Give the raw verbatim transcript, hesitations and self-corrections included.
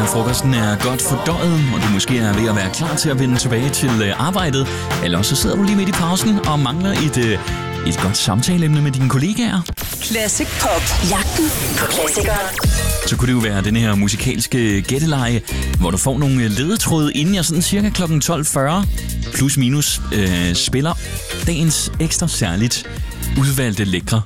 frokosten er godt fordøjet, og du måske er ved at være klar til at vende tilbage til arbejdet, eller også så sidder du lige midt i pausen og mangler et, et godt samtaleemne med dine kollegaer. Classic Pop. Jagten på klassikere. Så kunne det jo være den her musikalske gætteleje, hvor du får nogle ledetråde, inden jeg sådan cirka klokken tolv fyrre plus minus øh, spiller dagens ekstra særligt udvalgte lækre